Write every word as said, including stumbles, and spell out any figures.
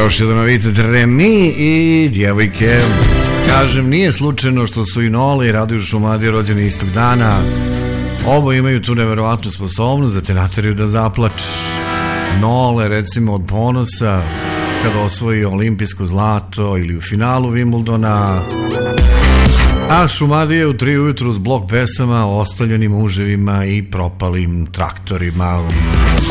Još jedan vidite Tremi i djevojke. Kažem, nije slučajno što su i Nole i Radoju Šumadija rođeni istog dana. Oba imaju tu neverovatnu sposobnost da te nateraju da zaplačeš. Nole, recimo, od ponosa kada osvoji olimpijsko zlato ili u finalu Wimbledona, a Šumadija u tri ujutru s blok pesama o ostavljenim muževima i propalim traktorima.